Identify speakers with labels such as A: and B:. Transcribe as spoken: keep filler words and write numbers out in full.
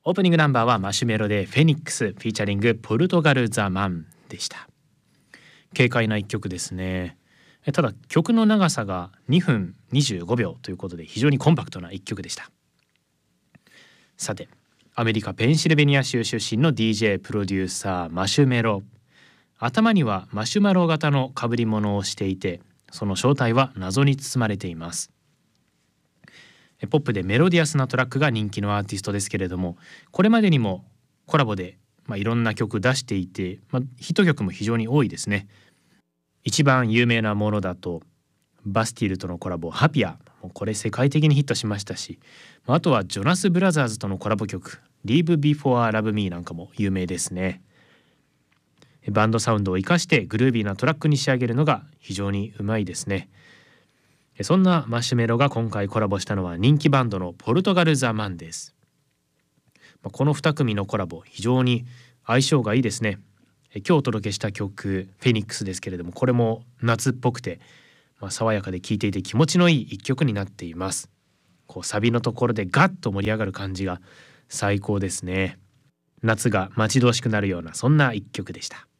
A: オープニングナンバーはマシュメロでフェニックスフィーチャリングポルトガルザマンでした。軽快な一曲ですね。ただ曲の長さがにふんにじゅうごびょうということで非常にコンパクトな一曲でした。さてアメリカペンシルベニア州出身の ディージェー プロデューサーマシュメロ。頭にはマシュマロ型の被り物をしていて、その正体は謎に包まれています。ポップでメロディアスなトラックが人気のアーティストですけれども、これまでにもコラボで、まあ、いろんな曲出していて、まあ、ヒット曲も非常に多いですね。一番有名なものだとバスティルとのコラボハピア、もうこれ世界的にヒットしましたし、あとはジョナス・ブラザーズとのコラボ曲 Leave Before Love Me なんかも有名ですね。バンドサウンドを生かしてグルービーなトラックに仕上げるのが非常にうまいですね。そんなマシュメロが今回コラボしたのは人気バンドのポルトガルザマンです。このに組のコラボ非常に相性がいいですね。今日お届けした曲フェニックスですけれども、これも夏っぽくて、まあ、爽やかで聴いていて気持ちのいい一曲になっています。こうサビのところでガッと盛り上がる感じが最高ですね。夏が待ち遠しくなるようなそんな一曲でした。